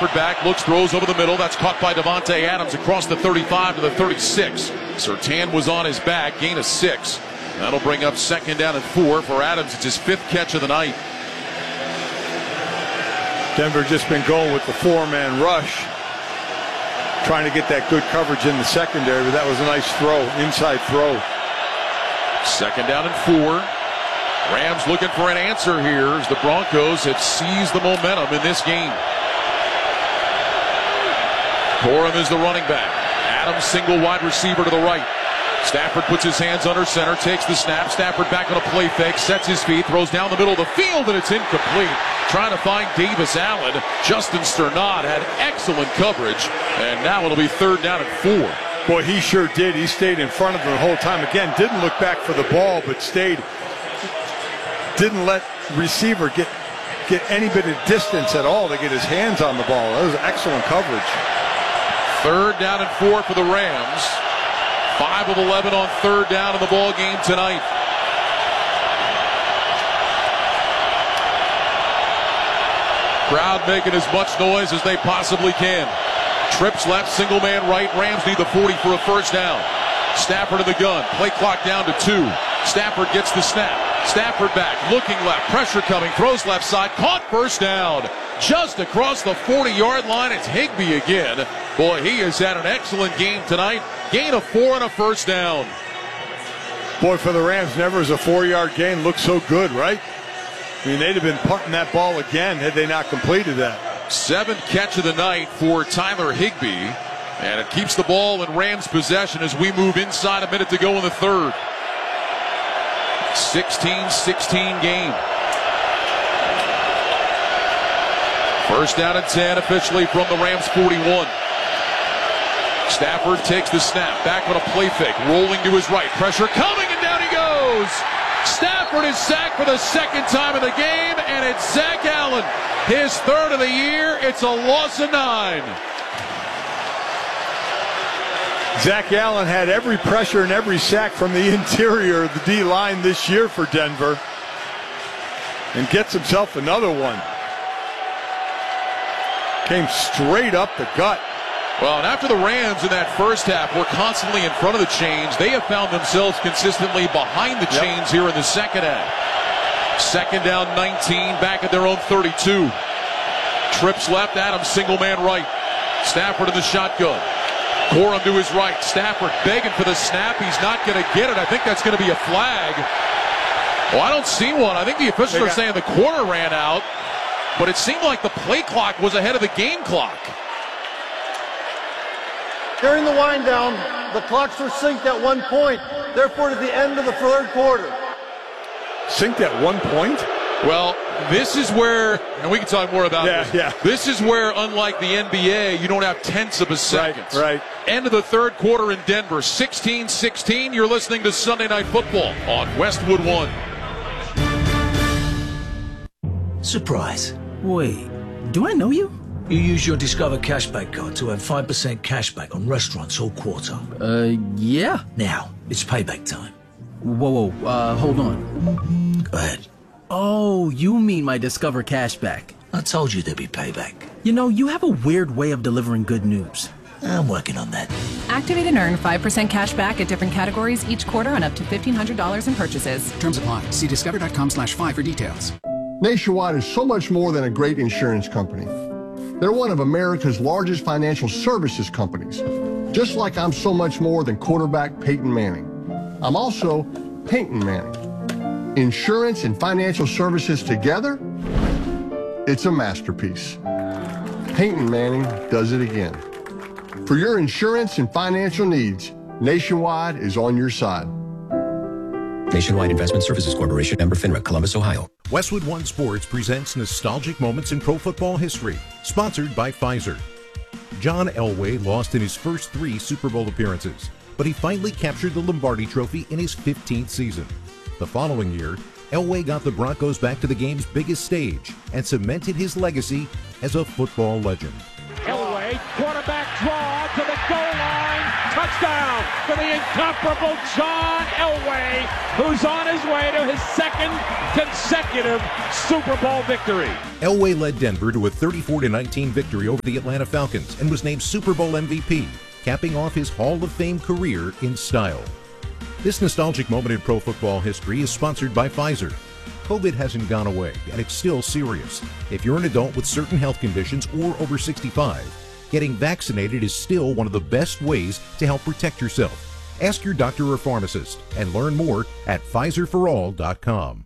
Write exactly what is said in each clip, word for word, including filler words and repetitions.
Stafford back, looks, throws over the middle. That's caught by Davante Adams across the thirty-five to the thirty-six. Surtain was on his back, gain of six. That'll bring up second down and four for Adams. It's his fifth catch of the night. Denver just been going with the four-man rush, trying to get that good coverage in the secondary, but that was a nice throw, inside throw. Second down and four. Rams looking for an answer here as the Broncos have seized the momentum in this game. Corum is the running back. Adams single wide receiver to the right. Stafford puts his hands under center, takes the snap. Stafford back on a play fake, sets his feet, throws down the middle of the field, and it's incomplete. Trying to find Davis Allen. Justin Sternad had excellent coverage, and now it'll be third down and four. Boy, he sure did. He stayed in front of him the whole time. Again, didn't look back for the ball, but stayed. Didn't let receiver get get any bit of distance at all to get his hands on the ball. That was excellent coverage. Third down and four for the Rams. Five of eleven on third down in the ball game tonight. Crowd making as much noise as they possibly can. Trips left, single man right. Rams need the forty for a first down. Stafford in the gun. Play clock down to two. Stafford gets the snap. Stafford back, looking left, pressure coming, throws left side, caught, first down. Just across the forty-yard line, it's Higbee again. Boy, he has had an excellent game tonight. Gain of four and a first down. Boy, for the Rams, never as a four-yard gain looked so good, right? I mean, they'd have been punting that ball again had they not completed that. Seventh catch of the night for Tyler Higbee. And it keeps the ball in Rams possession as we move inside a minute to go in the third. sixteen sixteen game. First down and ten officially from the Rams forty-one. Stafford takes the snap, back on a play fake, rolling to his right, pressure coming, and down he goes. Stafford is sacked for the second time in the game, and it's Zach Allen, his third of the year. It's a loss of nine. Zach Allen had every pressure and every sack from the interior of the D-line this year for Denver, and gets himself another one. Came straight up the gut. Well, and after the Rams in that first half were constantly in front of the chains, they have found themselves consistently behind the yep. chains here in the second half. Second down nineteen, back at their own thirty-two. Trips left, Adams single man right. Stafford in the shotgun. Corum to his right. Stafford begging for the snap. He's not going to get it. I think that's going to be a flag. Well, I don't see one. I think the officials are saying the quarter ran out, but it seemed like the play clock was ahead of the game clock. During the wind down, the clocks were synced at one point, therefore to the end of the third quarter. Synced at one point? Well, this is where, and we can talk more about yeah, this. Yeah. This is where, unlike the N B A, you don't have tenths of a second. Right, right. End of the third quarter in Denver, sixteen sixteen. You're listening to Sunday Night Football on Westwood One. Surprise. Wait, do I know you? You use your Discover Cashback card to have five percent cashback on restaurants all quarter. Uh, yeah. Now, it's payback time. Whoa, whoa, uh, hold on. Go ahead. Oh, you mean my Discover Cashback. I told you there'd be payback. You know, you have a weird way of delivering good news. I'm working on that. Activate and earn five percent cash back at different categories each quarter on up to fifteen hundred dollars in purchases. Terms apply. See discover.com slash five for details. Nationwide is so much more than a great insurance company. They're one of America's largest financial services companies, just like I'm so much more than quarterback Peyton Manning. I'm also Peyton Manning. Insurance and financial services together, it's a masterpiece. Peyton Manning does it again. For your insurance and financial needs, Nationwide is on your side. Nationwide Investment Services Corporation, member FINRA, Columbus, Ohio. Westwood One Sports presents nostalgic moments in pro football history, sponsored by Pfizer. John Elway lost in his first three Super Bowl appearances, but he finally captured the Lombardi Trophy in his fifteenth season. The following year, Elway got the Broncos back to the game's biggest stage and cemented his legacy as a football legend. Elway, quarterback draw to the goal line, touchdown for the incomparable John Elway, who's on his way to his second consecutive Super Bowl victory. Elway led Denver to a thirty-four to nineteen victory over the Atlanta Falcons and was named Super Bowl M V P, capping off his Hall of Fame career in style. This nostalgic moment in pro football history is sponsored by Pfizer. COVID hasn't gone away, and it's still serious. If you're an adult with certain health conditions or over sixty-five, getting vaccinated is still one of the best ways to help protect yourself. Ask your doctor or pharmacist and learn more at Pfizer for all dot com.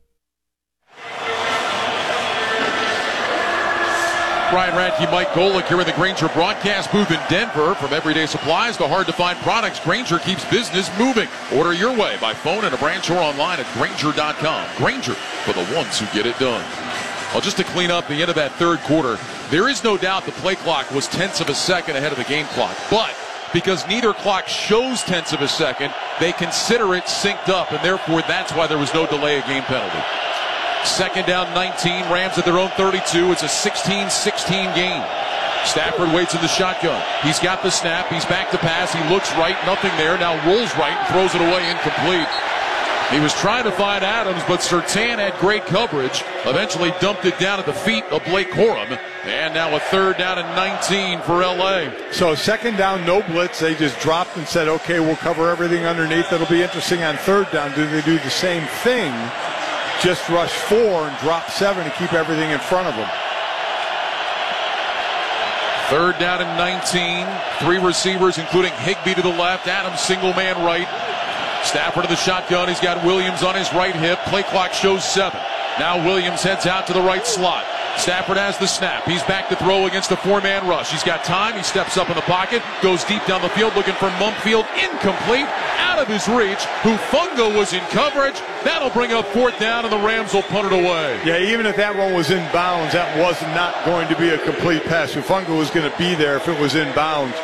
Brian Radke, Mike Golick here in the Grainger broadcast booth in Denver. From everyday supplies to hard-to-find products, Grainger keeps business moving. Order your way by phone in a branch or online at Grainger dot com. Grainger, for the ones who get it done. Well, just to clean up the end of that third quarter, there is no doubt the play clock was tenths of a second ahead of the game clock. But because neither clock shows tenths of a second, they consider it synced up, and therefore that's why there was no delay of game penalty. Second down, nineteen. Rams at their own thirty-two. It's a sixteen sixteen game. Stafford waits in the shotgun. He's got the snap. He's back to pass. He looks right. Nothing there. Now rolls right and throws it away incomplete. He was trying to find Adams, but Surtain had great coverage. Eventually dumped it down at the feet of Blake Corum. And now a third down and nineteen for L A. So second down, no blitz. They just dropped and said, okay, we'll cover everything underneath. It'll be interesting on third down. Do they do the same thing? Just rush four and drop seven and keep everything in front of them. Third down and nineteen. Three receivers, including Higbee to the left. Adams single man right. Stafford to the shotgun. He's got Williams on his right hip. Play clock shows seven. Now Williams heads out to the right slot. Stafford has the snap. He's back to throw against a four-man rush. He's got time. He steps up in the pocket, goes deep down the field looking for Mumpfield. Incomplete. Out of his reach. Hufanga was in coverage. That'll bring up fourth down, and the Rams will punt it away. Yeah, even if that one was in bounds, that was not going to be a complete pass. Hufanga was going to be there if it was in bounds.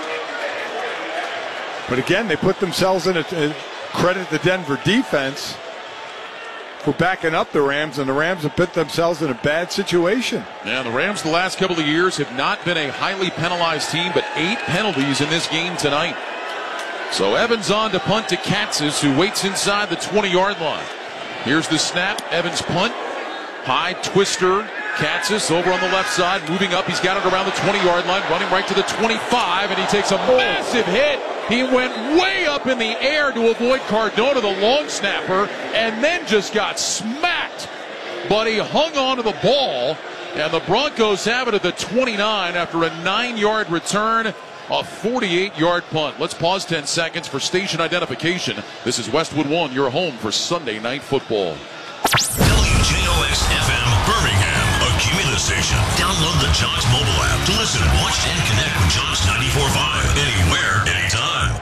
But again, they put themselves in a, a credit the Denver defense for backing up the Rams, and the Rams have put themselves in a bad situation. Yeah, the Rams the last couple of years have not been a highly penalized team, but eight penalties in this game tonight. So Evans on to punt to Katzis, who waits inside the twenty-yard line. Here's the snap. Evans punt. High twister. Katzis over on the left side, moving up. He's got it around the twenty-yard line, running right to the twenty-five, and he takes a massive hit. He went way up in the air to avoid Cardona, the long snapper, and then just got smacked. But he hung on to the ball, and the Broncos have it at the twenty-nine after a nine-yard return. A forty-eight-yard punt. Let's pause ten seconds for station identification. This is Westwood One, your home for Sunday Night Football. W J O X F M Birmingham, a Cumulus station. Download the Jocks mobile app to listen, watch, and connect with Jocks ninety-four point five anywhere, anytime.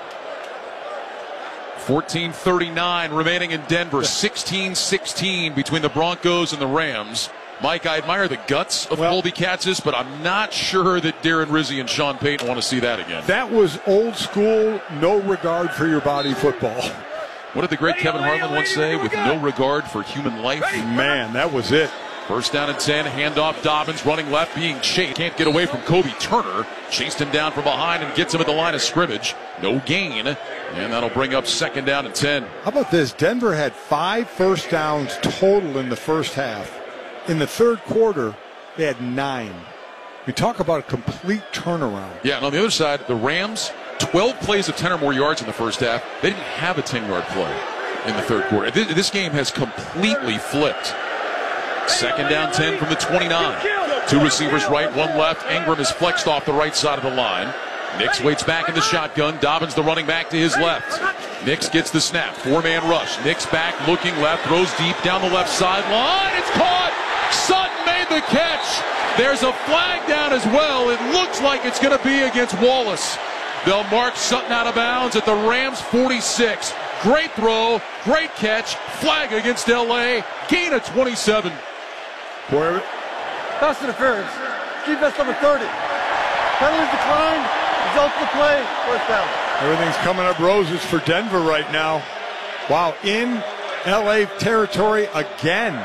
fourteen thirty-nine remaining in Denver. sixteen sixteen between the Broncos and the Rams. Mike, I admire the guts of well, Colby Katzis, but I'm not sure that Darren Rizzi and Sean Payton want to see that again. That was old school, no regard for your body football. What did the great Kevin Harlan once say? With no regard for human life? Man, that was it. First down and ten, handoff Dobbins, running left, being chased. Can't get away from Kobe Turner. Chased him down from behind and gets him at the line of scrimmage. No gain, and that'll bring up second down and ten. How about this? Denver had five first downs total in the first half. In the third quarter, they had nine. We talk about a complete turnaround. Yeah, and on the other side, the Rams, twelve plays of ten or more yards in the first half. They didn't have a ten-yard play in the third quarter. This game has completely flipped. Second down, ten from the twenty-nine. Two receivers right, one left. Ingram is flexed off the right side of the line. Nix waits back in the shotgun. Dobbins, the running back, to his left. Nix gets the snap. Four-man rush. Nix back, looking left, throws deep down the left sideline. It's caught! Sutton made the catch. There's a flag down as well. It looks like it's going to be against Wallace. They'll mark Sutton out of bounds at the Rams forty-six. Great throw, great catch. Flag against L A. Gain of twenty-seven. Where? Pass interference. Defense number thirty. Penalties declined. Results of the play. First down. Everything's coming up roses for Denver right now. Wow, in L A territory again.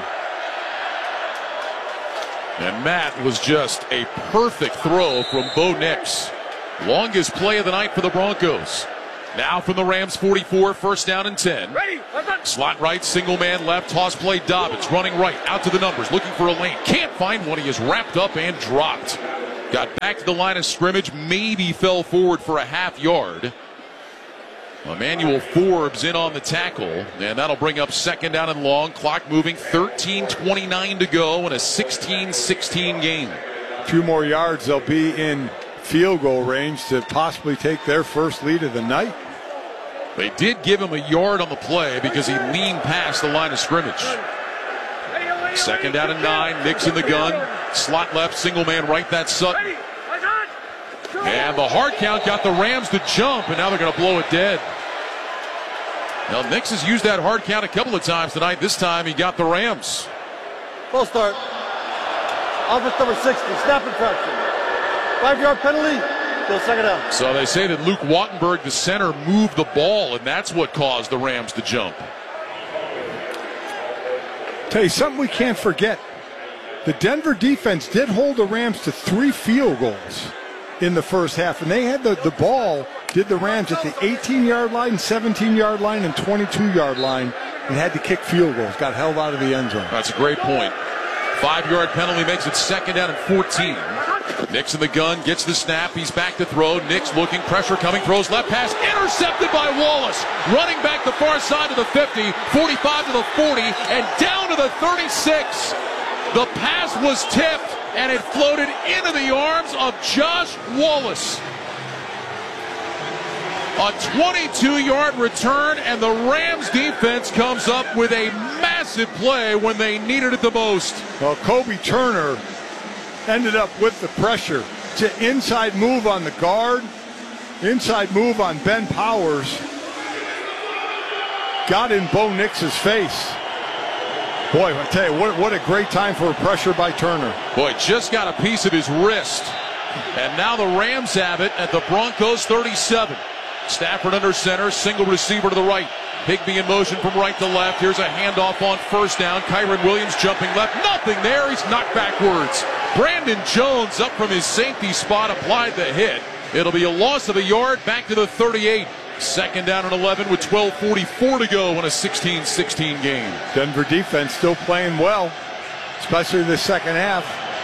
And Matt was just a perfect throw from Bo Nix. Longest play of the night for the Broncos. Now from the Rams forty-four, first down and ten. Slot right, single man left, toss play Dobbins, running right, out to the numbers, looking for a lane. Can't find one, he is wrapped up and dropped. Got back to the line of scrimmage, maybe fell forward for a half yard. Emmanuel Forbes in on the tackle, and that'll bring up second down and long. Clock moving, thirteen twenty-nine to go in a sixteen sixteen game. A few more yards, they'll be in field goal range to possibly take their first lead of the night. They did give him a yard on the play because he leaned past the line of scrimmage. Second down and nine, Nix in the gun. Slot left, single man right, that's Sutton. And the hard count got the Rams to jump, and now they're going to blow it dead. Now, Nix has used that hard count a couple of times tonight. This time he got the Rams. Full start. Offense number sixty, snap infraction. Five-yard penalty, till second down. So they say that Luke Wattenberg, the center, moved the ball, and that's what caused the Rams to jump. Tell you something we can't forget. The Denver defense did hold the Rams to three field goals in the first half, and they had the, the ball, did the Rams at the eighteen-yard line, seventeen-yard line, and twenty-two-yard line, and had to kick field goals, got held out of the end zone. That's a great point. Five-yard penalty makes it second down and fourteen. Nix in the gun, gets the snap, he's back to throw. Nix looking, pressure coming, throws left pass, intercepted by Wallace. Running back the far side of the fifty, forty-five to the forty, and down to the thirty-six. The pass was tipped, and it floated into the arms of Josh Wallace. A twenty-two-yard return, and the Rams defense comes up with a massive play when they needed it the most. Well, Kobe Turner ended up with the pressure. To inside move on the guard, inside move on Ben Powers. Got in Bo Nix's face. Boy, I tell you, what, what a great time for a pressure by Turner. Boy, just got a piece of his wrist. And now the Rams have it at the Broncos thirty-seven. Stafford under center, single receiver to the right. Higbee in motion from right to left. Here's a handoff on first down. Kyren Williams jumping left. Nothing there. He's knocked backwards. Brandon Jones up from his safety spot, applied the hit. It'll be a loss of a yard back to the thirty-eight. Second down and eleven with twelve forty-four to go in a sixteen sixteen game. Denver defense still playing well, especially the second half.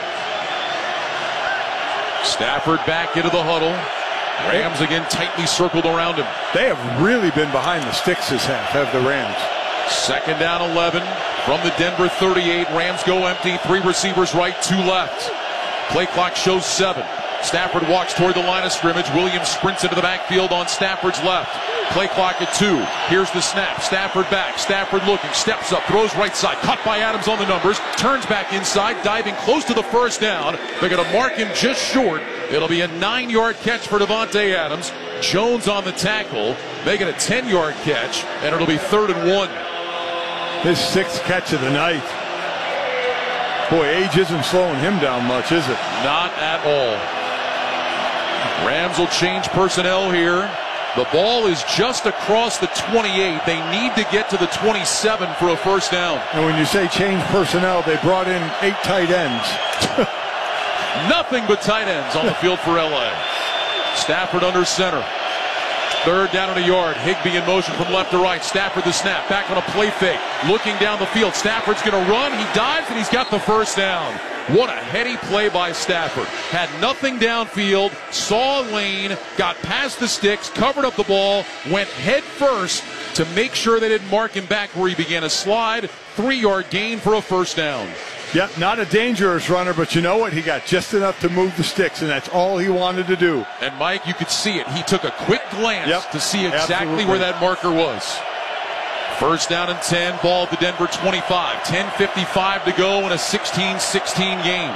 Stafford back into the huddle. Rams again tightly circled around him. They have really been behind the sticks this half, have the Rams. Second down eleven from the Denver thirty-eight. Rams go empty. Three receivers right, two left. Play clock shows seven. Stafford walks toward the line of scrimmage. Williams sprints into the backfield on Stafford's left. Play clock at two. Here's the snap. Stafford back. Stafford looking. Steps up. Throws right side. Caught by Adams on the numbers. Turns back inside. Diving close to the first down. They're going to mark him just short. It'll be a nine-yard catch for Davante Adams. Jones on the tackle. Make it a ten-yard catch. And it'll be third and one. His sixth catch of the night. Boy, age isn't slowing him down much, is it? Not at all. Rams will change personnel here. The ball is just across the twenty-eight. They need to get to the twenty-seven for a first down. And when you say change personnel, they brought in eight tight ends. Nothing but tight ends on the field for L A. Stafford under center. Third down and a yard. Higbee in motion from left to right. Stafford the snap. Back on a play fake. Looking down the field. Stafford's going to run. He dives and he's got the first down. What a heady play by Stafford. Had nothing downfield. Saw a lane. Got past the sticks. Covered up the ball. Went head first to make sure they didn't mark him back where he began a slide. Three-yard gain for a first down. Yep, not a dangerous runner, but you know what? He got just enough to move the sticks, and that's all he wanted to do. And, Mike, you could see it. He took a quick glance yep, to see exactly absolutely. where that marker was. First down and ten, ball at the Denver twenty-five. ten fifty-five to go in a sixteen sixteen game.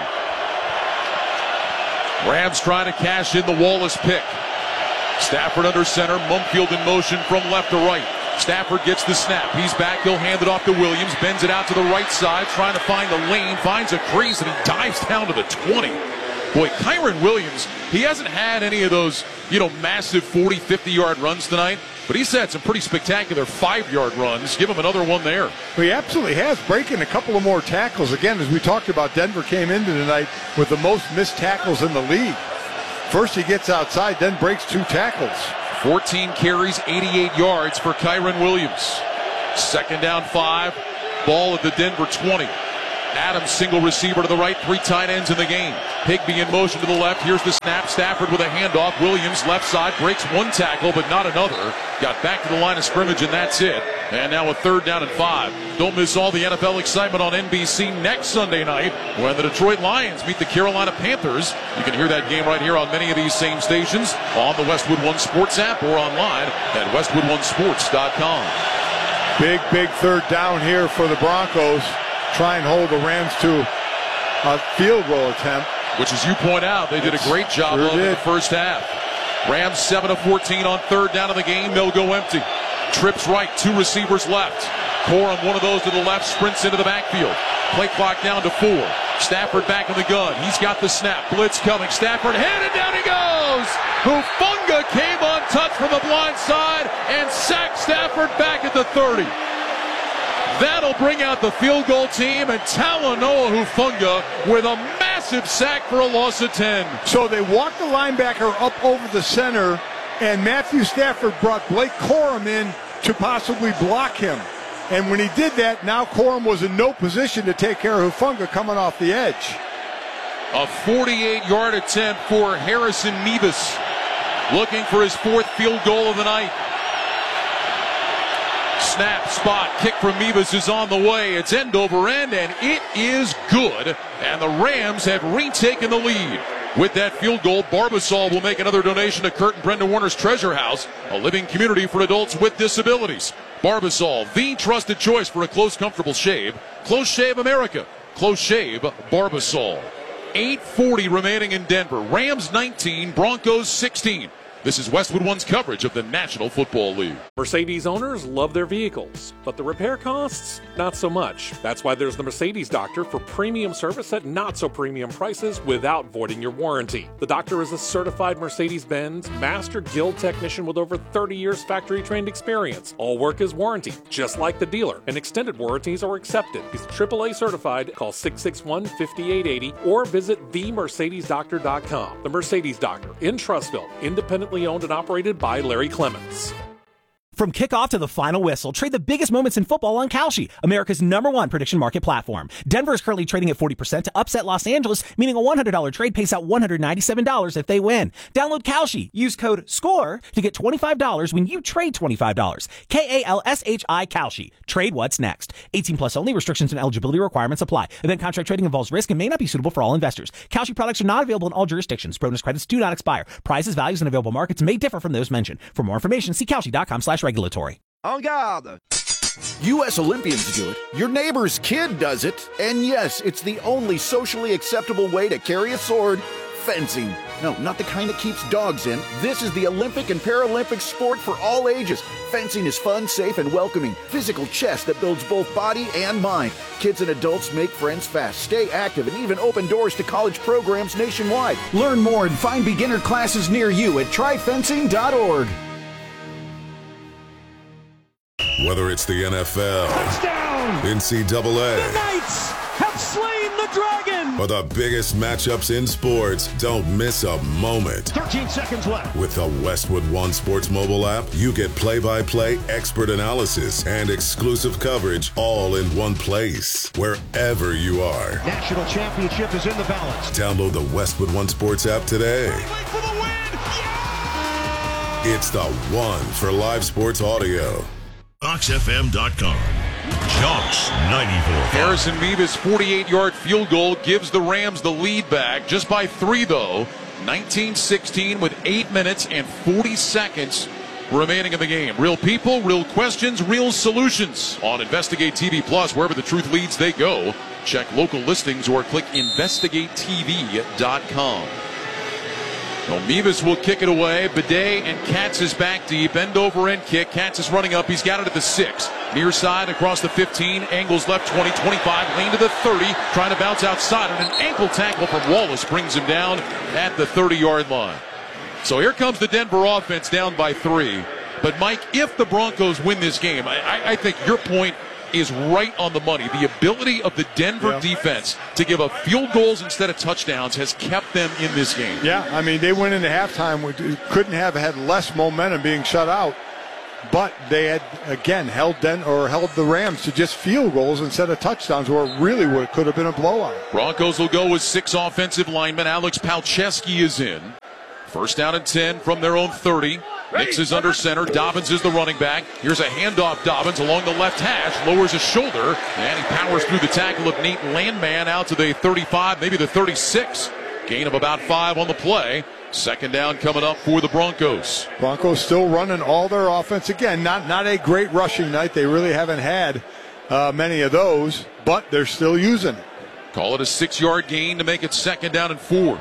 Rams trying to cash in the Wallace pick. Stafford under center, Mumfield in motion from left to right. Stafford gets the snap. He's back. He'll hand it off to Williams. Bends it out to the right side, trying to find the lane. Finds a crease, and he dives down to the twenty. Boy, Kyren Williams, he hasn't had any of those, you know, massive forty, fifty-yard runs tonight, but he's had some pretty spectacular five-yard runs. Give him another one there. Well, he absolutely has, breaking a couple of more tackles. Again, as we talked about, Denver came into tonight with the most missed tackles in the league. First he gets outside, then breaks two tackles. fourteen carries, eighty-eight yards for Kyren Williams. Second down five. Ball at the Denver twenty. Adams single receiver to the right, three tight ends in the game. Higbee in motion to the left. Here's the snap. Stafford with a handoff. Williams left side breaks one tackle, but not another. Got back to the line of scrimmage, and that's it. And now a third down and five. Don't miss all the N F L excitement on N B C next Sunday night when the Detroit Lions meet the Carolina Panthers. You can hear that game right here on many of these same stations on the Westwood One Sports app or online at westwood one sports dot com. Big, big third down here for the Broncos. Try and hold the Rams to a field goal attempt. Which, as you point out, they did a great job sure of in did. the first half. Rams seven of fourteen on third down of the game. They'll go empty. Trips right, two receivers left. Corum, one of those to the left, sprints into the backfield. Play clock down to four. Stafford back in the gun. He's got the snap. Blitz coming. Stafford headed down he goes. Hufanga came untouched from the blind side and sacked Stafford back at the thirty. That'll bring out the field goal team, and Talanoa Hufanga with a massive sack for a loss of ten. So they walked the linebacker up over the center, and Matthew Stafford brought Blake Corum in to possibly block him. And when he did that, now Corum was in no position to take care of Hufanga coming off the edge. A forty-eight yard attempt for Harrison Mevis, looking for his fourth field goal of the night. Snap, spot, kick from Mevis is on the way. It's end over end, and it is good. And the Rams have retaken the lead. With that field goal, Barbasol will make another donation to Kurt and Brenda Warner's Treasure House, a living community for adults with disabilities. Barbasol, the trusted choice for a close, comfortable shave. Close Shave America. Close Shave Barbasol. eight forty remaining in Denver. Rams nineteen, Broncos sixteen. This is Westwood One's coverage of the National Football League. Mercedes owners love their vehicles, but the repair costs, not so much. That's why there's the Mercedes Doctor for premium service at not so premium prices without voiding your warranty. The Doctor is a certified Mercedes-Benz Master Guild technician with over thirty years factory-trained experience. All work is warranty, just like the dealer, and extended warranties are accepted. He's triple A certified. Call six six one, five eight eight zero or visit the mercedes doctor dot com. The Mercedes Doctor in Trussville, independent owned and operated by Larry Clements. From kickoff to the final whistle, trade the biggest moments in football on Kalshi, America's number one prediction market platform. Denver is currently trading at forty percent to upset Los Angeles, meaning a one hundred dollars trade pays out one hundred ninety-seven dollars if they win. Download Kalshi. Use code SCORE to get twenty-five dollars when you trade twenty-five dollars. K A L S H I Kalshi. Trade what's next. eighteen plus only. Restrictions and eligibility requirements apply. Event contract trading involves risk and may not be suitable for all investors. Kalshi products are not available in all jurisdictions. Bonus credits do not expire. Prices, values, and available markets may differ from those mentioned. For more information, see Kalshi dot com slash regulatory. En garde! U S Olympians do it, your neighbor's kid does it, and yes, it's the only socially acceptable way to carry a sword. Fencing. No, not the kind that keeps dogs in. This is the Olympic and Paralympic sport for all ages. Fencing is fun, safe, and welcoming. Physical chess that builds both body and mind. Kids and adults make friends fast, stay active, and even open doors to college programs nationwide. Learn more and find beginner classes near you at try fencing dot org. Whether it's the N F L, touchdown, N C double A, the Knights have slain the dragon, or the biggest matchups in sports, don't miss a moment. thirteen seconds left. With the Westwood One Sports mobile app, you get play-by-play expert analysis and exclusive coverage all in one place, wherever you are. National championship is in the balance. Download the Westwood One Sports app today. For the win. Yeah! It's the one for live sports audio. Fox F M dot com. Jocks ninety-four. Harrison Mevis' forty-eight yard field goal gives the Rams the lead back, just by three though. nineteen sixteen with eight minutes and forty seconds remaining in the game. Real people, real questions, real solutions on Investigate T V Plus. Wherever the truth leads, they go. Check local listings or click investigate T V dot com. Well, Mevis will kick it away. Bidet and Katz is back deep. End over end kick. Katz is running up. He's got it at the six. Near side across the fifteen. Angles left twenty, twenty-five. Lane to the thirty. Trying to bounce outside. And an ankle tackle from Wallace brings him down at the thirty yard line. So here comes the Denver offense down by three. But, Mike, if the Broncos win this game, I, I think your point is right on the money. The ability of the Denver Yeah. defense to give up field goals instead of touchdowns has kept them in this game. Yeah, I mean, they went into halftime, with, couldn't have had less momentum being shut out, but they had, again, held Den- or held the Rams to just field goals instead of touchdowns, where it really would, could have been a blowout. Broncos will go with six offensive linemen. Alex Palczewski is in. First down and ten from their own thirty. Nix is under center. Dobbins is the running back. Here's a handoff. Dobbins along the left hash. Lowers his shoulder. And he powers through the tackle of Nate Landman out to the thirty-five, maybe the thirty-six. Gain of about five on the play. Second down coming up for the Broncos. Broncos still running all their offense. Again, not, not a great rushing night. They really haven't had uh, many of those, but they're still using it. Call it a six-yard gain to make it second down and four.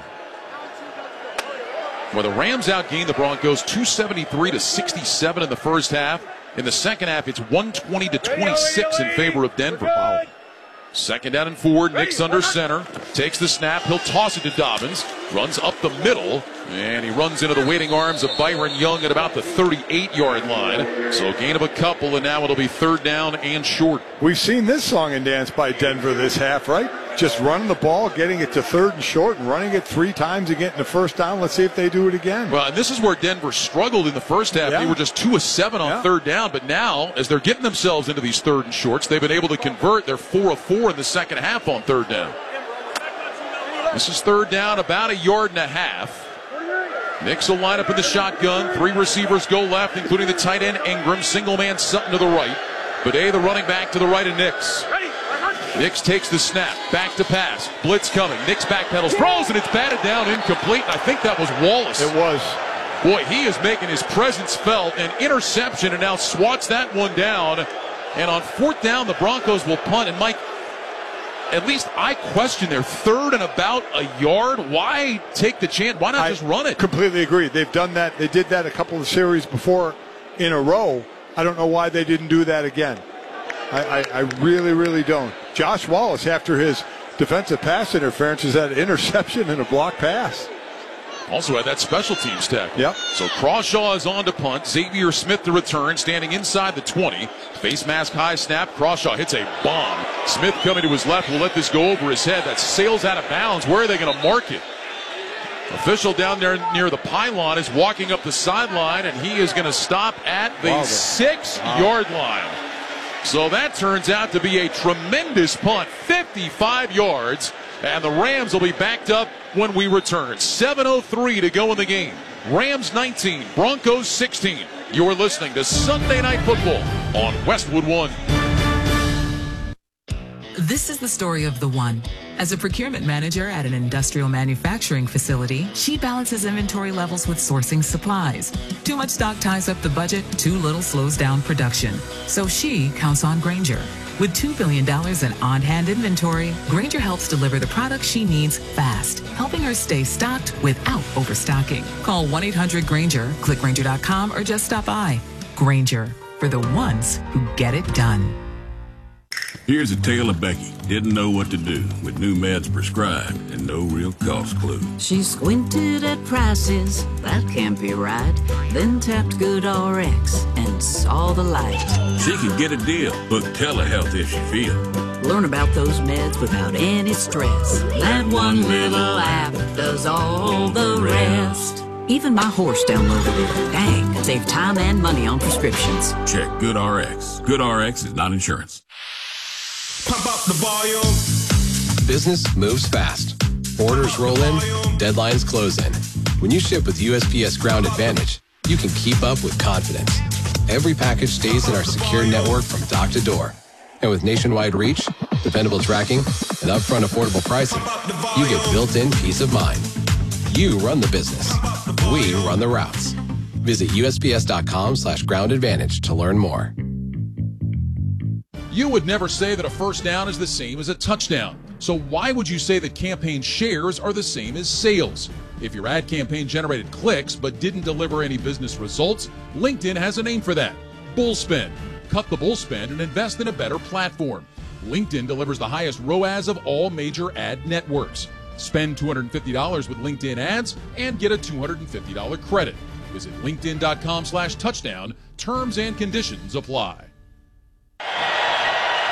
Well, the Rams outgained the Broncos two seventy-three to sixty-seven in the first half. In the second half, it's one twenty to twenty-six in favor of Denver. Wow. Second down and four. Nix under center. Takes the snap. He'll toss it to Dobbins. Runs up the middle. And he runs into the waiting arms of Byron Young at about the thirty-eight-yard line. So a gain of a couple, and now it'll be third down and short. We've seen this song and dance by Denver this half, right? Just running the ball, getting it to third and short, and running it three times and getting the first down. Let's see if they do it again. Well, and this is where Denver struggled in the first half. Yeah. They were just two of seven on Yeah. third down. But now, as they're getting themselves into these third and shorts, they've been able to convert. They're four of four in the second half on third down. This is third down, about a yard and a half. Nix will line up in the shotgun. Three receivers go left, including the tight end Ingram. Single man Sutton to the right. Bidet, the running back, to the right of Nix. Nix takes the snap. Back to pass. Blitz coming. Nix backpedals. Throws, and it's batted down incomplete. I think that was Wallace. It was. Boy, he is making his presence felt. An interception, and now swats that one down. And on fourth down, the Broncos will punt. And Mike, at least I question their third and about a yard. Why take the chance? Why not I just run it? Completely agree. They've done that. They did that a couple of series before in a row. I don't know why they didn't do that again. I, I, I really, really don't. Josh Wallace, after his defensive pass interference, has had an interception and a block pass. Also had that special teams tackle. Yep. So Crawshaw is on to punt. Xavier Smith to return, standing inside the twenty. Face mask high snap. Crawshaw hits a bomb. Smith coming to his left will let this go over his head. That sails out of bounds. Where are they going to mark it? Official down there near the pylon is walking up the sideline, and he is going to stop at the Wow. six-yard line. So that turns out to be a tremendous punt, fifty-five yards, and the Rams will be backed up when we return. seven oh three to go in the game. Rams nineteen, Broncos sixteen. You're listening to Sunday Night Football on Westwood One. This is the story of the one. As a procurement manager at an industrial manufacturing facility, she balances inventory levels with sourcing supplies. Too much stock ties up the budget, too little slows down production. So she counts on Grainger. With two billion dollars in on-hand inventory, Grainger helps deliver the products she needs fast, helping her stay stocked without overstocking. Call one eight hundred Grainger, click Grainger dot com, or just stop by. Grainger, for the ones who get it done. Here's a tale of Becky. Didn't know what to do with new meds prescribed and no real cost clue. She squinted at prices, that can't be right. Then tapped GoodRx and saw the light. She could get a deal. Book telehealth if she feels. Learn about those meds without any stress. That one little app does all the rest. Even my horse downloaded it. Dang, save time and money on prescriptions. Check GoodRx. GoodRx is not insurance. Pump up the volume. Business moves fast. Orders roll in, deadlines close in. When you ship with U S P S Ground Advantage, you can keep up with confidence. Every package stays in our secure network from dock to door. And with nationwide reach, dependable tracking, and upfront affordable pricing, you get built-in peace of mind. You run the business. We run the routes. Visit U S P S dot com slash ground advantage to learn more. You would never say that a first down is the same as a touchdown. So why would you say that campaign shares are the same as sales? If your ad campaign generated clicks but didn't deliver any business results, LinkedIn has a name for that. Bull spend. Cut the bull spend and invest in a better platform. LinkedIn delivers the highest R O A S of all major ad networks. Spend two hundred fifty dollars with LinkedIn ads and get a two hundred fifty dollars credit. Visit linkedin dot com slash touchdown. Terms and conditions apply.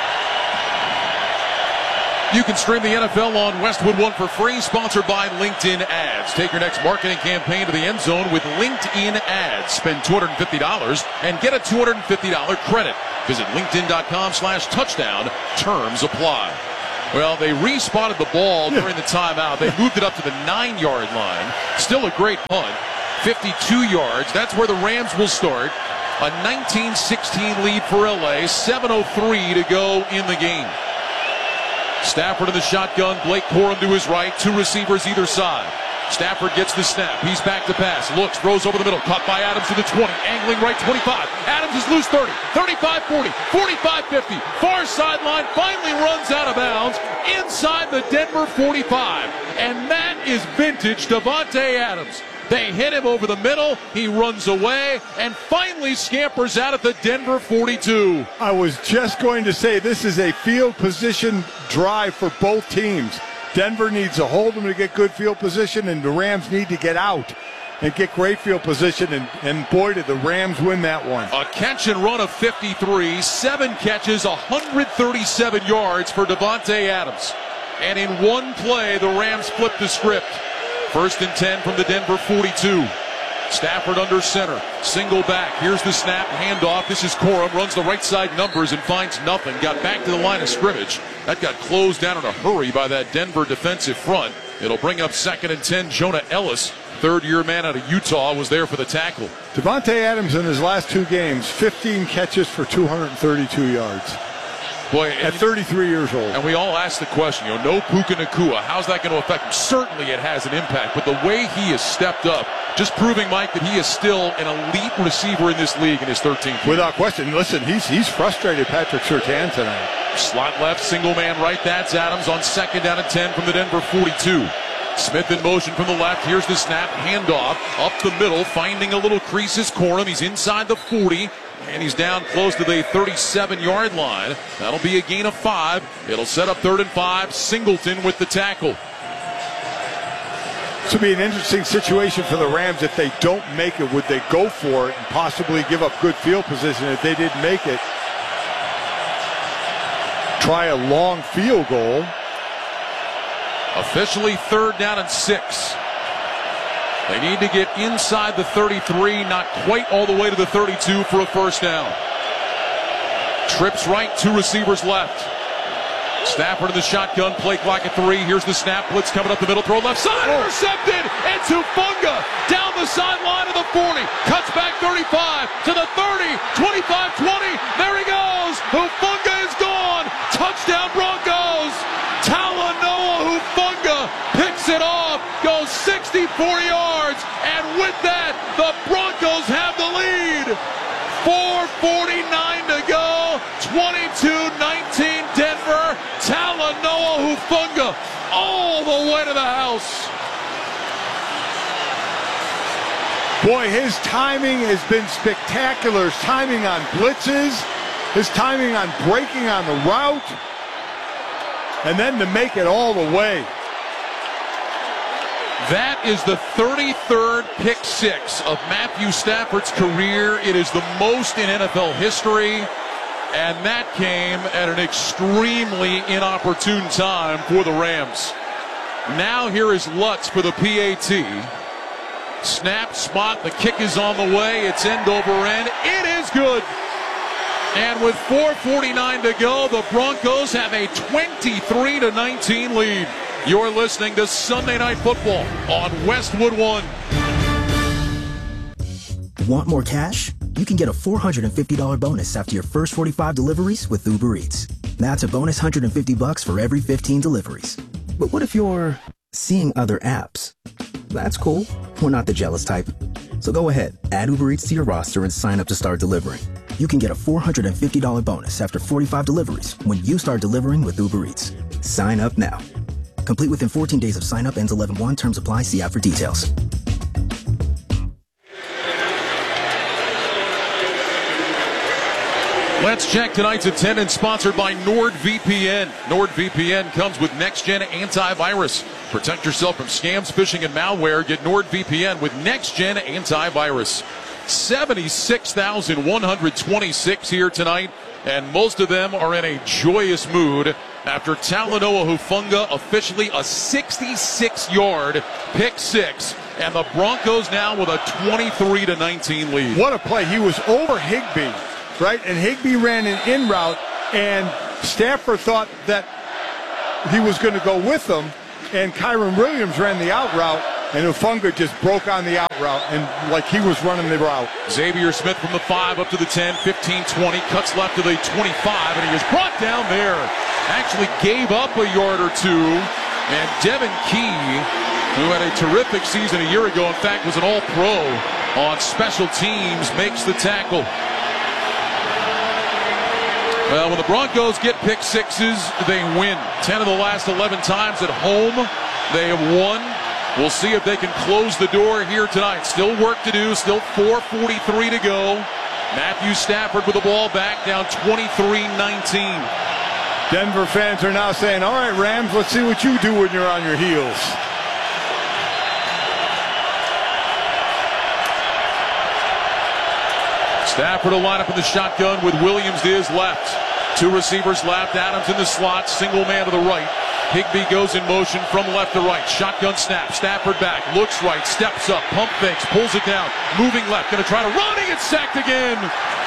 You can stream the N F L on Westwood One for free, sponsored by LinkedIn Ads. Take your next marketing campaign to the end zone with LinkedIn Ads. Spend two hundred fifty dollars and get a two hundred fifty dollars credit. Visit linkedin.com slash touchdown. Terms apply. Well, they re-spotted the ball during the timeout. They moved it up to the nine-yard line. Still a great punt. fifty-two yards. That's where the Rams will start. A nineteen sixteen lead for L A. seven oh three to go in the game. Stafford in the shotgun. Blake Corum to his right. Two receivers either side. Stafford gets the snap. He's back to pass. Looks, throws over the middle. Caught by Adams to the twenty. Angling right twenty-five. Adams is loose thirty. thirty-five forty. forty-five fifty. Far sideline. Finally runs out of bounds inside the Denver forty-five. And that is vintage Davante Adams. They hit him over the middle. He runs away and finally scampers out at the Denver forty-two. I was just going to say this is a field position drive for both teams. Denver needs to hold them to get good field position, and the Rams need to get out and get great field position. And, and boy, did the Rams win that one. A catch and run of fifty-three, seven catches, one hundred thirty-seven yards for Davante Adams. And in one play, the Rams flipped the script. First and ten from the Denver forty-two. Stafford under center. Single back. Here's the snap. Handoff. This is Corum. Runs the right side numbers and finds nothing. Got back to the line of scrimmage. That got closed down in a hurry by that Denver defensive front. It'll bring up second and ten. Jonah Ellis, third-year man out of Utah, was there for the tackle. Davante Adams in his last two games, fifteen catches for two hundred thirty-two yards. Boy, at thirty-three years old. And we all ask the question, you know, no Puka Nacua. How's that going to affect him? Certainly it has an impact, but the way he has stepped up, just proving, Mike, that he is still an elite receiver in this league in his thirteenth year. Without question. Listen, he's he's frustrated Patrick Surtain tonight. Slot left, single man right. That's Adams on second down and ten from the Denver forty-two. Smith in motion from the left. Here's the snap. Handoff up the middle. Finding a little crease is Corum. He's inside the forty. And he's down close to the thirty-seven-yard line. That'll be a gain of five. It'll set up third and five. Singleton with the tackle. This would be an interesting situation for the Rams if they don't make it. Would they go for it and possibly give up good field position if they didn't make it? Try a long field goal. Officially third down and six. They need to get inside the thirty-three, not quite all the way to the thirty-two for a first down. Trips right, two receivers left. Stafford in the shotgun, play clock at three. Here's the snap, blitz coming up the middle, throw left side, intercepted. It's Hufanga down the sideline of the forty. Cuts back thirty-five to the thirty, twenty-five twenty. There he goes. Hufanga is gone. Touchdown Broncos. Talanoa Hufanga picks it off, goes sixty-four yards, and with that, the Broncos have the lead. four forty-nine to go, twenty-two nineteen Denver. Talanoa Hufanga all the way to the house. Boy, his timing has been spectacular. His timing on blitzes, his timing on breaking on the route, and then to make it all the way. That is the thirty-third pick six of Matthew Stafford's career. It is the most in N F L history, and that came at an extremely inopportune time for the Rams. Now here is Lutz for the P A T. Snap, spot, the kick is on the way. It's end over end. It is good. And with four forty-nine to go, the Broncos have a twenty-three to nineteen lead. You're listening to Sunday Night Football on Westwood One. Want more cash? You can get a four hundred fifty dollars bonus after your first forty-five deliveries with Uber Eats. That's a bonus one hundred fifty bucks for every fifteen deliveries. But what if you're seeing other apps? That's cool. We're not the jealous type. So go ahead, add Uber Eats to your roster and sign up to start delivering. You can get a four hundred fifty dollars bonus after forty-five deliveries when you start delivering with Uber Eats. Sign up now. Complete within fourteen days of sign up, ends eleven one. Terms apply. See app for details. Let's check tonight's attendance, sponsored by NordVPN. NordVPN comes with next-gen antivirus. Protect yourself from scams, phishing, and malware. Get NordVPN with next-gen antivirus. seventy-six thousand one hundred twenty-six here tonight, and most of them are in a joyous mood. after Talanoa Hufanga officially a sixty-six-yard pick six, and the Broncos now with a twenty-three to nineteen lead. What a play. He was over Higbee, right? And Higbee ran an in route, and Stafford thought that he was going to go with him, and Kyron Williams ran the out route, and Hufanga just broke on the out route, and like he was running the route. Xavier Smith from the five up to the ten, fifteen, twenty, cuts left to the twenty-five, and he is brought down there. Actually gave up a yard or two, and Devin Key, who had a terrific season a year ago, in fact was an all-pro on special teams, makes the tackle. Well, when the Broncos get pick sixes, they win. ten of the last eleven times at home, they have won. We'll see if they can close the door here tonight. Still work to do, still four forty-three to go. Matthew Stafford with the ball back, down twenty-three nineteen. Denver fans are now saying, all right, Rams, let's see what you do when you're on your heels. Stafford will line up in the shotgun with Williams to his left. Two receivers left, Adams in the slot, single man to the right. Higbee goes in motion from left to right. Shotgun snap, Stafford back, looks right, steps up, pump fakes, pulls it down, moving left, going to try to run, he gets sacked again.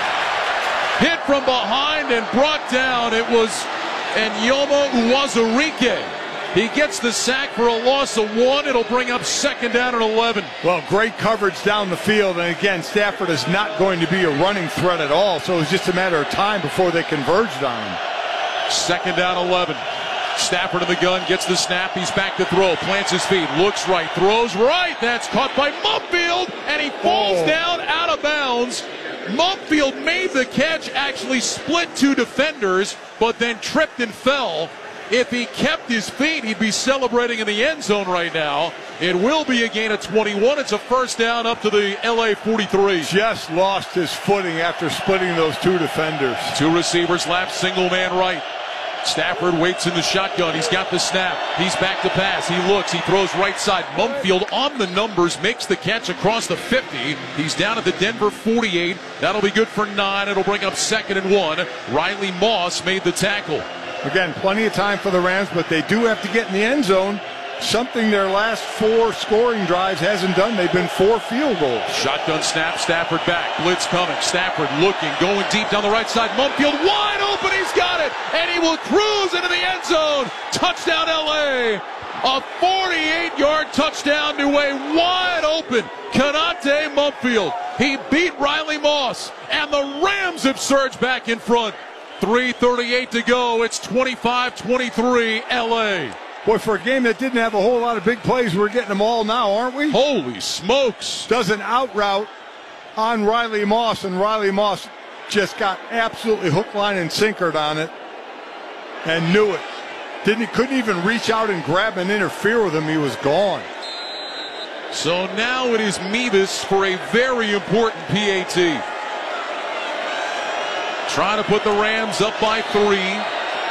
Hit from behind and brought down. It was Enyoma Uwazurike. He gets the sack for a loss of one. It'll bring up second down and eleven. Well, great coverage down the field. And again, Stafford is not going to be a running threat at all. So it's just a matter of time before they converged on him. Second down, eleven. Stafford in the gun, gets the snap. He's back to throw. Plants his feet, looks right, throws right. That's caught by Mumfield, and he falls oh. down out of bounds. Mumfield made the catch, actually split two defenders, but then tripped and fell. If he kept his feet, he'd be celebrating in the end zone right now. It will be a gain of twenty-one. It's a first down up to the L A forty-three. Just lost his footing after splitting those two defenders. Two receivers left, single man right. Stafford waits in the shotgun. He's got the snap. He's back to pass. He looks. He throws right side. Mumfield on the numbers makes the catch across the fifty. He's down at the Denver forty-eight. That'll be good for nine. It'll bring up second and one. Riley Moss made the tackle. Again, plenty of time for the Rams, but they do have to get in the end zone. Something their last four scoring drives hasn't done. They've been four field goals. Shotgun snap, Stafford back. Blitz coming. Stafford looking, going deep down the right side. Mumfield wide open. He's got it. And he will cruise into the end zone. Touchdown L A. A forty-eight-yard touchdown to a wide open Konate Mumfield. He beat Riley Moss. And the Rams have surged back in front. three thirty-eight to go. It's twenty-five twenty-three L A. Boy, for a game that didn't have a whole lot of big plays, we're getting them all now, aren't we? Holy smokes. Does an out route on Riley Moss, and Riley Moss just got absolutely hook, line, and sinkered on it and knew it. Didn't, couldn't even reach out and grab and interfere with him. He was gone. So now it is Mevis for a very important P A T. Trying to put the Rams up by three.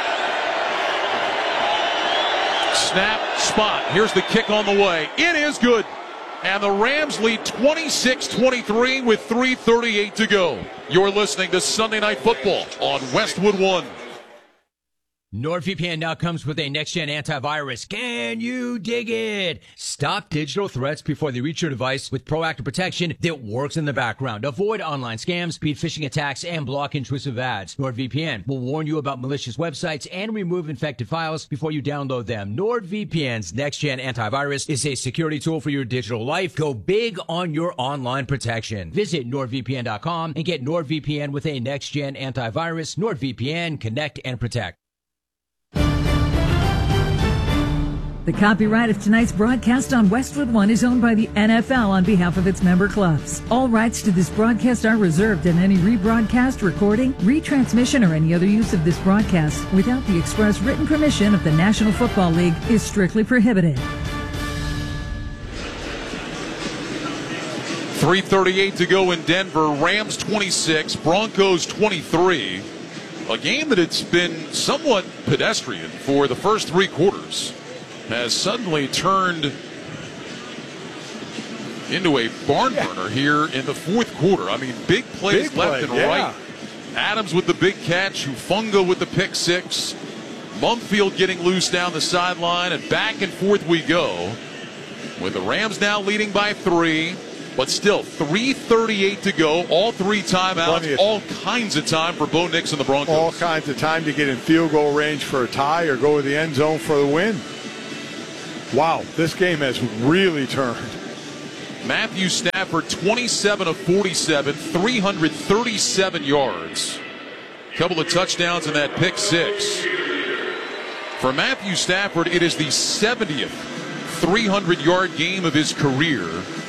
Snap, spot. Here's the kick on the way. It is good. And the Rams lead twenty-six twenty-three with three thirty-eight to go. You're listening to Sunday Night Football on Westwood One. NordVPN now comes with a next-gen antivirus. Can you dig it? Stop digital threats before they reach your device with proactive protection that works in the background. Avoid online scams, beat phishing attacks, and block intrusive ads. NordVPN will warn you about malicious websites and remove infected files before you download them. NordVPN's next-gen antivirus is a security tool for your digital life. Go big on your online protection. Visit NordVPN dot com and get NordVPN with a next-gen antivirus. NordVPN, connect and protect. The copyright of tonight's broadcast on Westwood One is owned by the N F L on behalf of its member clubs. All rights to this broadcast are reserved, and any rebroadcast, recording, retransmission, or any other use of this broadcast without the express written permission of the National Football League is strictly prohibited. three thirty-eight to go in Denver. Rams twenty-six, Broncos twenty-three. A game that it's been somewhat pedestrian for the first three quarters has suddenly turned into a barn burner here in the fourth quarter. I mean, big plays big left play, and yeah. right. Adams with the big catch, Hufanga with the pick six. Mumpfield getting loose down the sideline, and back and forth we go. With the Rams now leading by three, but still three thirty-eight to go. All three timeouts, all kinds of time for Bo Nix and the Broncos. All kinds of time to get in field goal range for a tie or go to the end zone for the win. Wow, this game has really turned. Matthew Stafford, twenty-seven of forty-seven, three hundred thirty-seven yards. Couple of touchdowns in that pick six. For Matthew Stafford, it is the seventieth three hundred yard game of his career.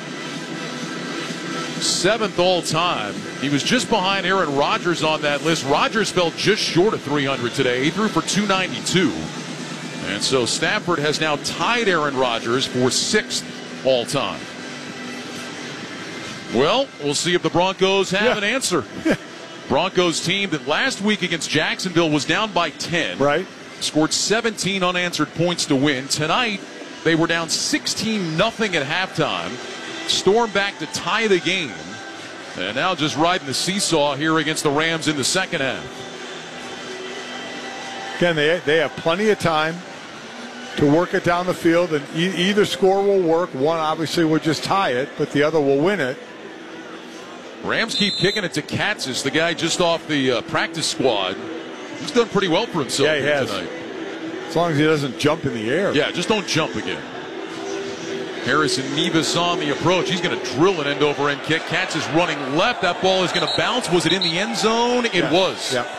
Seventh all time. He was just behind Aaron Rodgers on that list. Rodgers fell just short of three hundred today. He threw for two ninety-two. And so Stafford has now tied Aaron Rodgers for sixth all time. Well, we'll see if the Broncos have yeah. an answer. Broncos team that last week against Jacksonville was down by ten. Right. Scored seventeen unanswered points to win. Tonight, they were down sixteen nothing at halftime. Stormed back to tie the game. And now just riding the seesaw here against the Rams in the second half. Again, they, they have plenty of time to work it down the field, and e- either score will work. One obviously will just tie it, but the other will win it. Rams keep kicking it to Katzis, the guy just off the uh, practice squad. He's done pretty well for himself yeah, he has. tonight. As long as he doesn't jump in the air. Yeah, just don't jump again. Harrison Mevis on the approach. He's going to drill an end-over-end kick. Katzis running left. That ball is going to bounce. Was it in the end zone? It yeah. was. Yeah.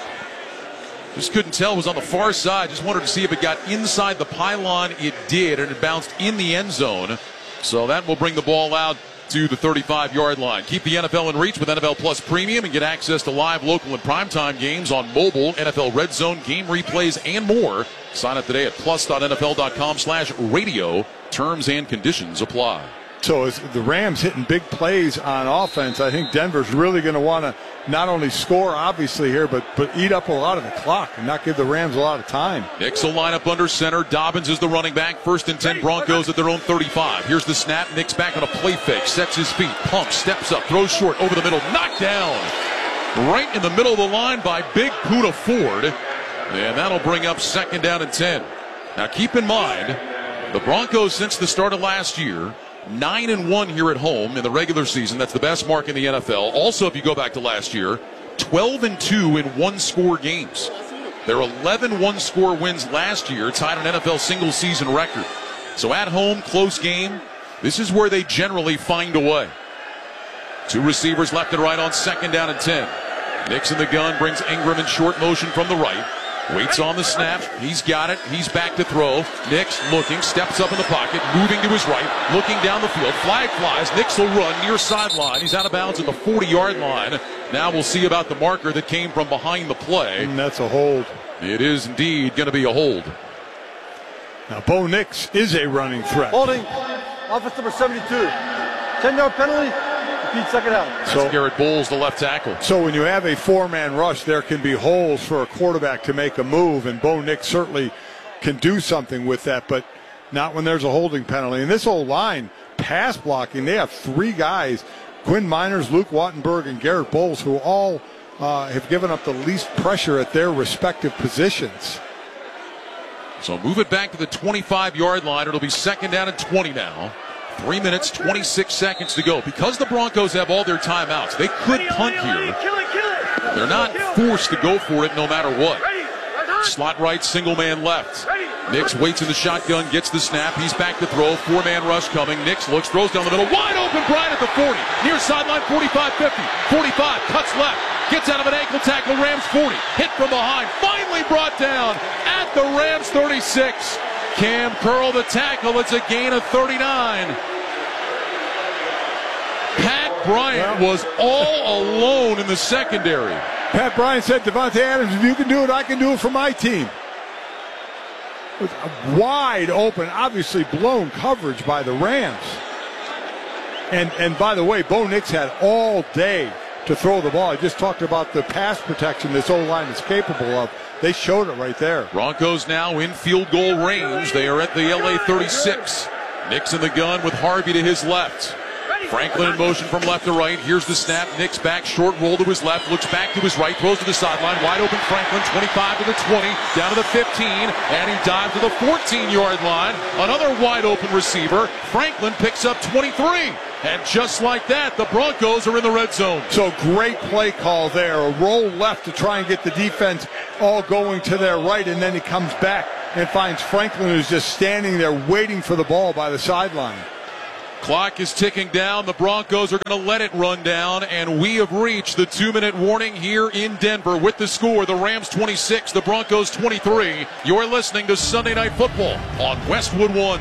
Just couldn't tell. It was on the far side. Just wanted to see if it got inside the pylon. It did, and it bounced in the end zone. So that will bring the ball out to the thirty-five yard line. Keep the N F L in reach with N F L Plus Premium and get access to live, local, and primetime games on mobile, N F L Red Zone, game replays, and more. Sign up today at plus.nfl.com slash radio. Terms and conditions apply. So as the Rams hitting big plays on offense, I think Denver's really going to want to not only score, obviously, here, but, but eat up a lot of the clock and not give the Rams a lot of time. Nix will line up under center. Dobbins is the running back. First and ten, Broncos at their own thirty-five. Here's the snap. Nix back on a play fake. Sets his feet. Pumps. Steps up. Throws short. Over the middle. Knocked down. Right in the middle of the line by Big Puda Ford. And that'll bring up second down and ten. Now keep in mind, the Broncos since the start of last year, nine and one here at home in the regular season. That's the best mark in the N F L. Also, if you go back to last year, twelve and two in one-score games. Their eleven one-score wins last year tied an N F L single-season record. So at home, close game. This is where they generally find a way. Two receivers left and right on second down and ten. Nix in the gun brings Ingram in short motion from the right. Waits on the snap. He's got it. He's back to throw. Nix looking, steps up in the pocket, moving to his right, looking down the field. Flag flies. Nix will run near sideline. He's out of bounds at the forty yard line. Now we'll see about the marker that came from behind the play. And that's a hold. It is indeed going to be a hold. Now Bo Nix is a running threat. Holding. Offense number seventy-two. ten yard penalty. Repeat second out. That's so, Garrett Bowles, the left tackle. So when you have a four-man rush, there can be holes for a quarterback to make a move, and Bo Nix certainly can do something with that, but not when there's a holding penalty. And this whole line, pass blocking, they have three guys, Quinn Miners, Luke Wattenberg, and Garrett Bowles, who all uh, have given up the least pressure at their respective positions. So move it back to the twenty-five yard line. It'll be second down and twenty now. Three minutes, twenty-six seconds to go. Because the Broncos have all their timeouts, they could punt here. They're not forced to go for it no matter what. Slot right, single man left. Nix waits in the shotgun, gets the snap. He's back to throw. Four-man rush coming. Nix looks, throws down the middle. Wide open, Bryant at the forty. Near sideline, forty-five fifty. forty-five, cuts left. Gets out of an ankle tackle, Rams forty. Hit from behind. Finally brought down at the Rams thirty-six. Cam Curl the tackle. It's a gain of thirty-nine. Pat Bryant was all alone in the secondary. Pat Bryant said, Devontae Adams, if you can do it, I can do it for my team. It was wide open, obviously blown coverage by the Rams. And and by the way, Bo Nix had all day to throw the ball. I just talked about the pass protection this O-line is capable of. They showed it right there. Broncos now in field goal range. They are at the L A thirty-six. Nix in the gun with Harvey to his left. Franklin in motion from left to right. Here's the snap. Nick's back, short roll to his left, looks back to his right, throws to the sideline. Wide open Franklin, twenty-five to the twenty, down to the fifteen, and he dives to the fourteen-yard line. Another wide open receiver. Franklin picks up twenty-three. And just like that, the Broncos are in the red zone. So great play call there. A roll left to try and get the defense all going to their right, and then he comes back and finds Franklin, who's just standing there waiting for the ball by the sideline. Clock is ticking down. The Broncos are going to let it run down, and we have reached the two-minute warning here in Denver with the score. The Rams twenty-six, the Broncos twenty-three. You're listening to Sunday Night Football on Westwood One.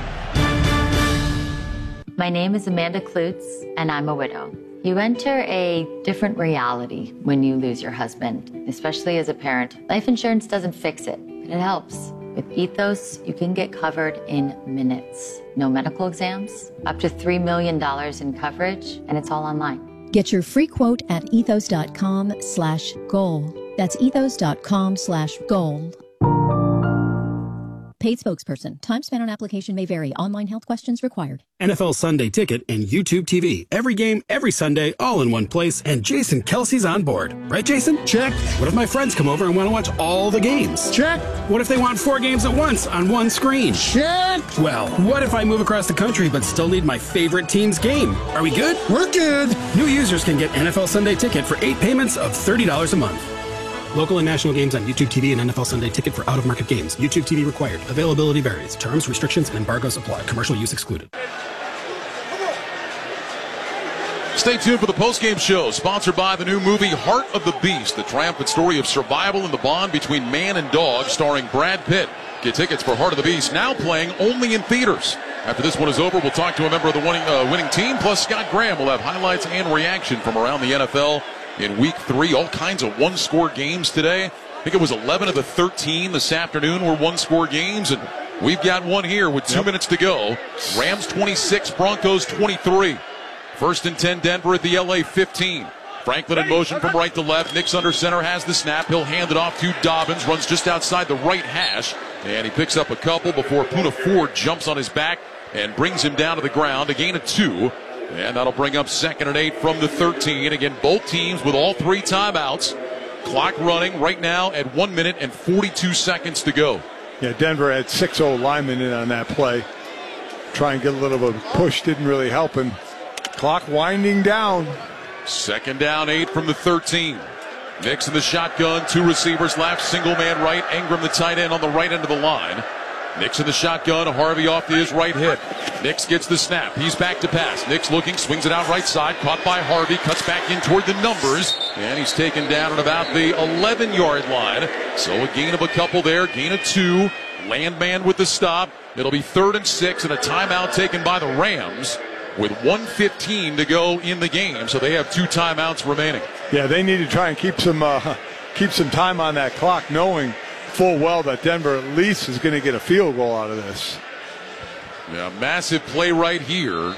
My name is Amanda Klutz, and I'm a widow. You enter a different reality when you lose your husband, especially as a parent. Life insurance doesn't fix it, but it helps. With Ethos, you can get covered in minutes. No medical exams, up to three million dollars in coverage, and it's all online. Get your free quote at ethos.com slash goal. That's ethos.com slash goal. Paid spokesperson. Time spent on application may vary. Online health questions required. N F L Sunday Ticket and YouTube T V. Every game, every Sunday, all in one place. And Jason Kelsey's on board. Right, Jason? Check. What if my friends come over and want to watch all the games? Check. What if they want four games at once on one screen? Check. Well, what if I move across the country but still need my favorite team's game? Are we good? We're good. New users can get N F L Sunday Ticket for eight payments of thirty dollars a month. Local and national games on YouTube T V and N F L Sunday Ticket for out-of-market games. YouTube T V required. Availability varies. Terms, restrictions, and embargoes apply. Commercial use excluded. Stay tuned for the post-game show, sponsored by the new movie Heart of the Beast, the triumphant story of survival and the bond between man and dog, starring Brad Pitt. Get tickets for Heart of the Beast, now playing only in theaters. After this one is over, we'll talk to a member of the winning, uh, winning team, plus Scott Graham will have highlights and reaction from around the N F L. In week three, all kinds of one-score games today. I think it was eleven of the thirteen this afternoon were one-score games, and we've got one here with two yep. minutes to go. Rams twenty-six, Broncos twenty-three. First and ten, Denver at the L A fifteen. Franklin in motion from right to left. Nick's under center, has the snap. He'll hand it off to Dobbins, runs just outside the right hash, and he picks up a couple before Poona Ford jumps on his back and brings him down to the ground. A gain of two. And that'll bring up second and eight from the thirteen. Again, both teams with all three timeouts. Clock running right now at one minute and forty-two seconds to go. Yeah, Denver had six old linemen in on that play. Try and get a little bit of a push, didn't really help him. Clock winding down. Second down, eight from the thirteen. Nix in the shotgun, two receivers left, single man right. Ingram, the tight end, on the right end of the line. Nix in the shotgun, Harvey off to his right hip. Nix gets the snap. He's back to pass. Nix looking, swings it out right side. Caught by Harvey, cuts back in toward the numbers. And he's taken down at about the eleven-yard line. So a gain of a couple there, gain of two. Landman with the stop. It'll be third and six and a timeout taken by the Rams with one fifteen to go in the game. So they have two timeouts remaining. Yeah, they need to try and keep some, uh, keep some time on that clock, knowing full well that Denver at least is going to get a field goal out of this. Yeah, massive play right here.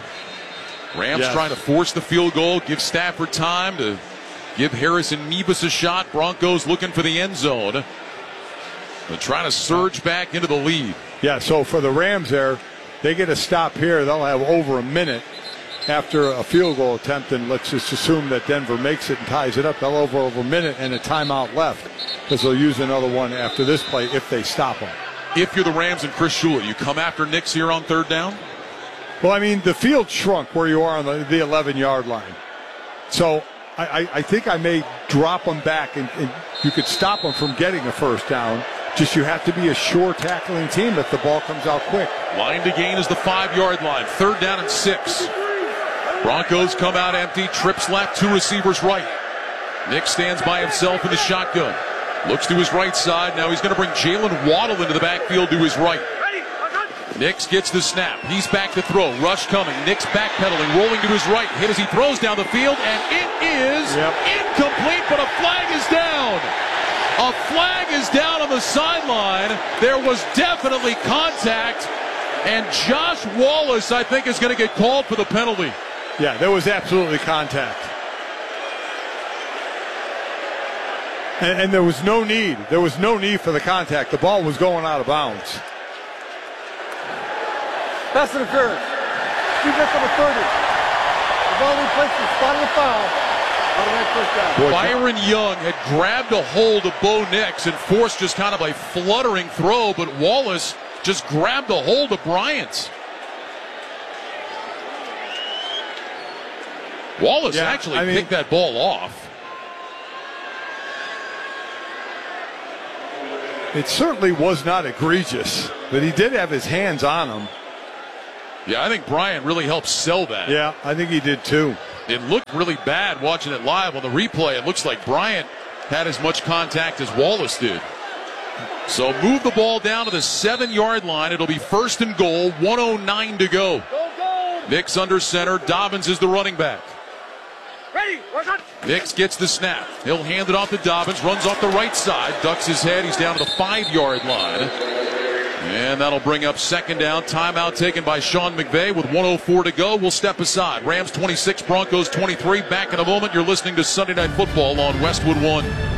Rams yes. trying to force the field goal, give Stafford time to give Harrison Mevis a shot. Broncos looking for the end zone. They're trying to surge back into the lead. Yeah, so for the Rams there, they get a stop here. They'll have over a minute after a field goal attempt, and let's just assume that Denver makes it and ties it up. They'll have over, over a minute and a timeout left, because they'll use another one after this play if they stop them. If you're the Rams and Chris Shula, you come after Nix here on third down? Well, I mean, the field shrunk where you are on the eleven-yard line. So I, I, I think I may drop them back, and, and you could stop them from getting a first down. Just you have to be a sure tackling team if the ball comes out quick. Line to gain is the five-yard line. Third down and six. Broncos come out empty. Trips left, two receivers right. Nick stands by himself in the shotgun. Looks to his right side. Now he's going to bring Jalen Waddle into the backfield to his right. Nix gets the snap. He's back to throw. Rush coming. Nix backpedaling, rolling to his right. Hit as he throws down the field, and it is yep. incomplete, but a flag is down. A flag is down on the sideline. There was definitely contact, and Josh Wallace, I think, is going to get called for the penalty. Yeah, there was absolutely contact. And, and there was no need. There was no need for the contact. The ball was going out of bounds. Pass interference. Defense number thirty. Finally placed the spot of the foul. Automatic first down. Byron Young had grabbed a hold of Bo Nix and forced just kind of a fluttering throw, but Wallace just grabbed a hold of Bryant. Wallace Yeah, actually I mean, picked that ball off. It certainly was not egregious, but he did have his hands on him. Yeah, I think Bryant really helped sell that. Yeah, I think he did too. It looked really bad watching it live on the replay. It looks like Bryant had as much contact as Wallace did. So move the ball down to the seven-yard line. It'll be first and goal, one oh nine to go. Go, go. Nix under center. Dobbins is the running back. Ready, work on. Nix gets the snap. He'll hand it off to Dobbins, runs off the right side, ducks his head. He's down to the five-yard line. And that'll bring up second down. Timeout taken by Sean McVay with one oh four to go. We'll step aside. Rams twenty-six, Broncos twenty-three. Back in a moment. You're listening to Sunday Night Football on Westwood One.